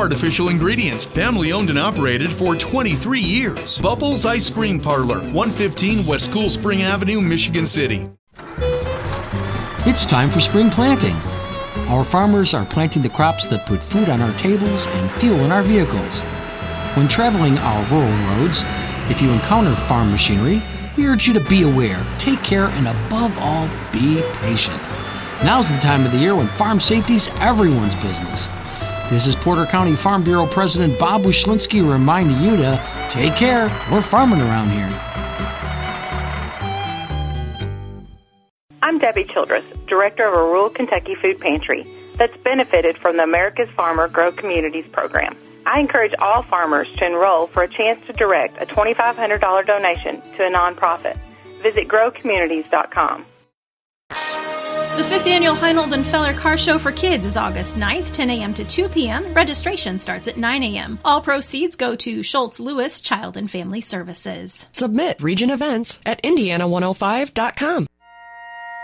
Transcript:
artificial ingredients. Family owned and operated for 23 years. Bubbles Ice Cream Parlor, 115 West Cool Spring Avenue, Michigan City. It's time for spring planting. Our farmers are planting the crops that put food on our tables and fuel in our vehicles. When traveling our rural roads, if you encounter farm machinery, we urge you to be aware, take care, and above all, be patient. Now's the time of the year when farm safety's everyone's business. This is Porter County Farm Bureau President Bob Wyszynski reminding you to take care. We're farming around here. I'm Debbie Childress, Director of a rural Kentucky food pantry that's benefited from the America's Farmer Grow Communities program. I encourage all farmers to enroll for a chance to direct a $2,500 donation to a nonprofit. Visit growcommunities.com. The 5th Annual Heinold and Feller Car Show for Kids is August 9th, 10 a.m. to 2 p.m. Registration starts at 9 a.m. All proceeds go to Schultz Lewis Child and Family Services. Submit Region Events at Indiana105.com.